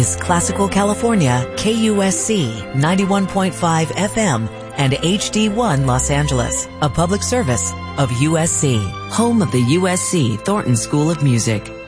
is Classical California, KUSC 91.5 FM and HD1 Los Angeles, a public service of USC, home of the USC Thornton School of Music.